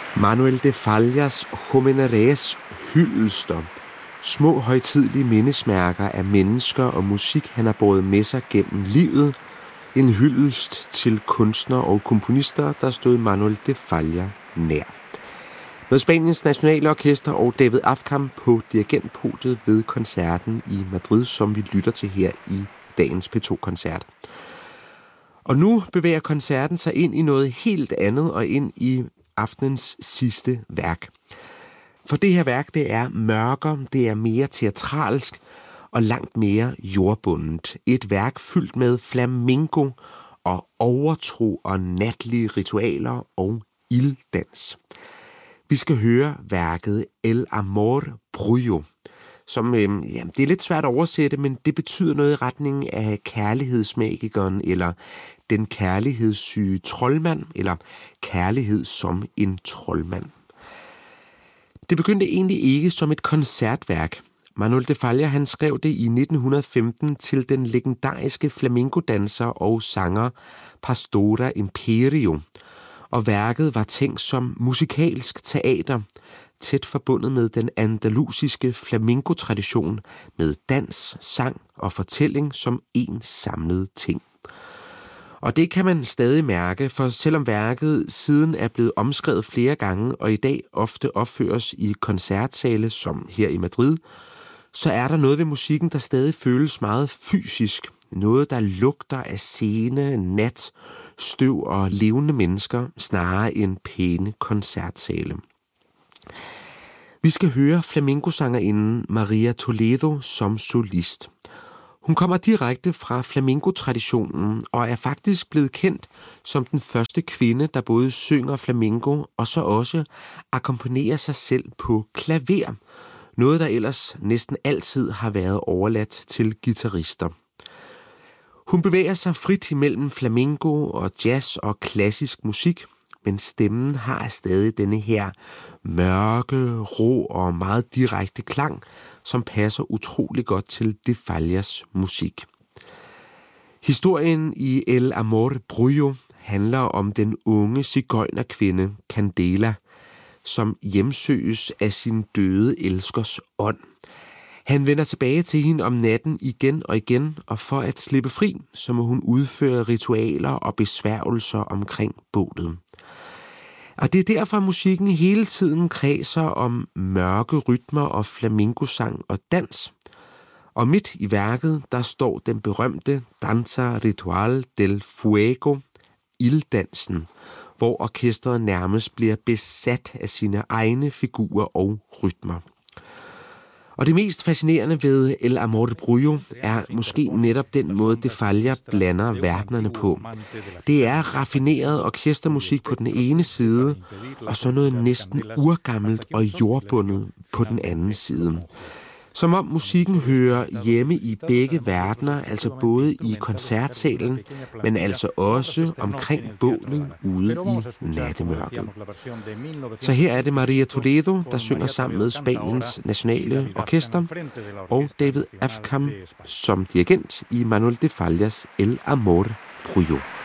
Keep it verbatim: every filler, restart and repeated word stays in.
Manuel de Fallas Homenajes hyldester. Små højtidelige mindesmærker af mennesker og musik, han har båret med sig gennem livet. En hyldest til kunstnere og komponister, der stod Manuel de Falla nær. Med Spaniens Nationale Orkester og David Afkam på dirigentpodiet ved koncerten i Madrid, som vi lytter til her i dagens P to-koncert. Og nu bevæger koncerten sig ind i noget helt andet og ind i aftenens sidste værk. For det her værk, det er mørkere, det er mere teatralsk og langt mere jordbundet. Et værk fyldt med flamenco og overtro og natlige ritualer og ilddans. Vi skal høre værket El Amor Brullo, som øh, ja, det er lidt svært at oversætte, men det betyder noget i retning af kærlighedsmagikeren, eller den kærlighedssyge troldmand, eller kærlighed som en troldmand. Det begyndte egentlig ikke som et koncertværk. Manuel de Falla, han skrev det i nitten femten til den legendariske flamenco-danser og sanger Pastora Imperio, og værket var tænkt som musikalsk teater, tæt forbundet med den andalusiske flamenco-tradition med dans, sang og fortælling som en samlet ting. Og det kan man stadig mærke, for selvom værket siden er blevet omskrevet flere gange og i dag ofte opføres i koncertsale som her i Madrid, så er der noget ved musikken, der stadig føles meget fysisk. Noget, der lugter af scene, nat, støv og levende mennesker, snarere end pæne koncertsale. Vi skal høre flamenco-sangerinden Maria Toledo som solist. Hun kommer direkte fra flamenco-traditionen og er faktisk blevet kendt som den første kvinde, der både synger flamenco og så også akkompagnerer sig selv på klaver. Noget, der ellers næsten altid har været overladt til guitarister. Hun bevæger sig frit imellem flamenco og jazz og klassisk musik, men stemmen har stadig denne her mørke, rå og meget direkte klang, som passer utrolig godt til de Fallas musik. Historien i El Amor Brullo handler om den unge sigøjnerkvinde Candela, som hjemsøges af sin døde elskers ånd. Han vender tilbage til hende om natten igen og igen, og for at slippe fri, så må hun udføre ritualer og besværgelser omkring bålet. Og det er derfor, musikken hele tiden kredser om mørke rytmer og flamenco-sang og dans. Og midt i værket, der står den berømte Danza Ritual del Fuego, ilddansen, hvor orkestret nærmest bliver besat af sine egne figurer og rytmer. Og det mest fascinerende ved El Amor Brullo er måske netop den måde, de Falla blander verdenerne på. Det er raffineret orkestermusik på den ene side, og så noget næsten urgammelt og jordbundet på den anden side. Som om musikken hører hjemme i begge verdener, altså både i koncertsalen, men altså også omkring bålet ude i nattemørket. Så her er det Maria Toledo, der synger sammen med Spaniens Nationale Orkester, og David Afkam som dirigent i Manuel de Fallas El Amor Brullo.